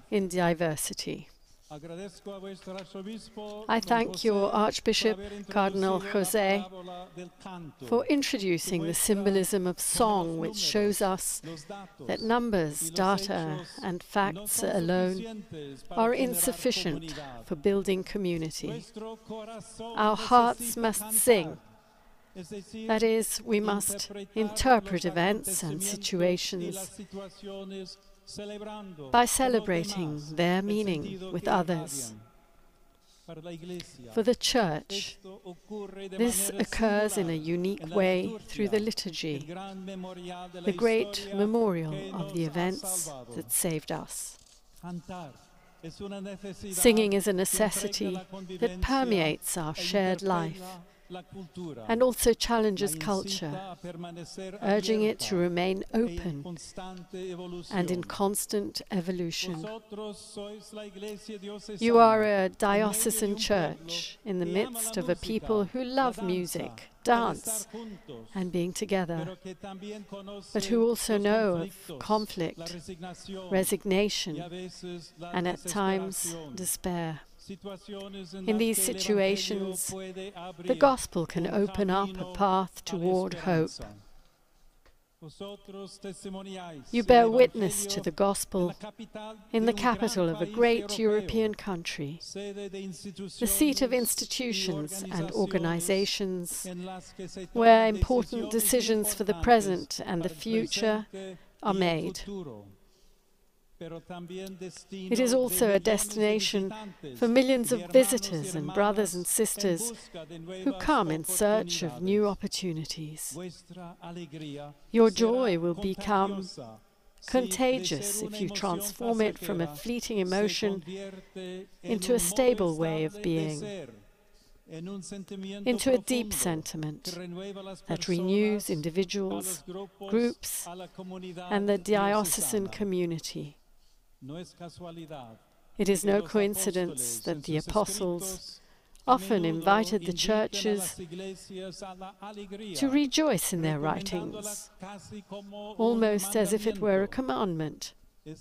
in diversity. I thank your Archbishop, Cardinal José, for introducing the symbolism of song, which shows us that numbers, data, and facts alone are insufficient for building community. Our hearts must sing. That is, we must interpret events and situations by celebrating their meaning with others. For the Church, this occurs in a unique way through the liturgy, the great memorial of the events that saved us. Singing is a necessity that permeates our shared life and also challenges culture, urging it to remain open and in constant evolution. You are a diocesan church in the midst of a people who love music, dance, and being together, but who also know of conflict, resignation, and at times despair. In these situations, the Gospel can open up a path toward hope. You bear witness to the Gospel in the capital of a great European country, the seat of institutions and organizations, where important decisions for the present and the future are made. It is also a destination for millions of visitors and brothers and sisters who come in search of new opportunities. Your joy will become contagious if you transform it from a fleeting emotion into a stable way of being, into a deep sentiment that renews individuals, groups, and the diocesan community. It is no coincidence that the apostles often invited the churches to rejoice in their writings, almost as if it were a commandment.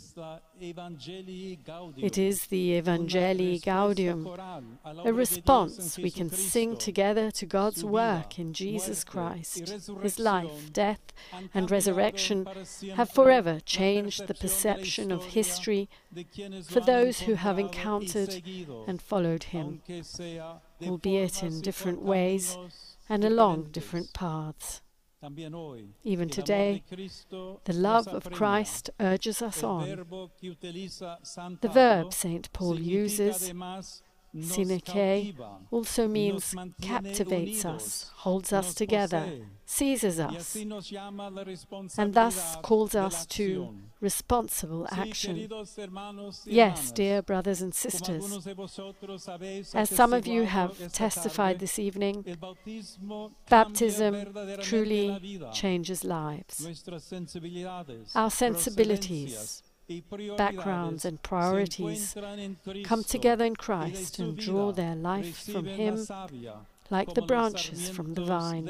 It is the Evangelii Gaudium, a response we can sing together to God's work in Jesus Christ. His life, death, and resurrection have forever changed the perception of history for those who have encountered and followed him, albeit in different ways and along different paths. Even today, the love of Christ urges us on. The verb St. Paul uses, syneke, also means captivates us, holds us together, seizes us, and thus calls us to responsible action. Yes, dear brothers and sisters, as some of you have testified this evening, baptism truly changes lives. Our sensibilities, backgrounds and priorities come together in Christ and draw their life from Him like the branches from the vine.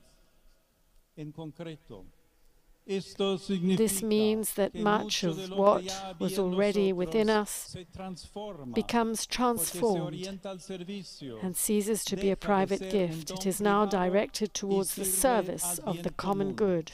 This means that much of what was already within us becomes transformed and ceases to be a private gift. It is now directed towards the service of the common good.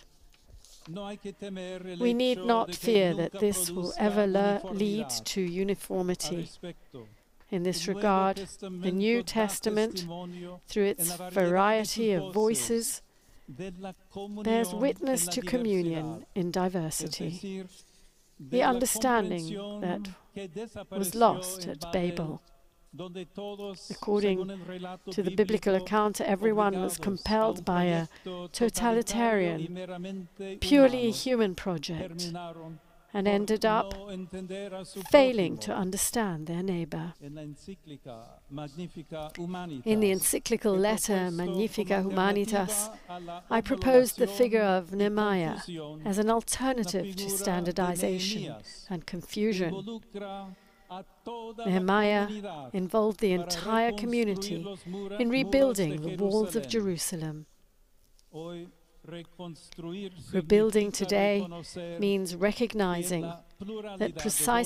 We need not fear that this will ever lead to uniformity. In this regard, the New Testament, through its variety of voices, bears witness to communion in diversity, the understanding that was lost at Babel. According to the biblical account, everyone was compelled by a totalitarian, purely human project and ended up failing to understand their neighbor. In the encyclical letter Magnificat Humanitas, I proposed the figure of Nehemiah as an alternative to standardization and confusion. Nehemiah involved the entire community in rebuilding the walls of Jerusalem. Rebuilding today means recognizing that precisely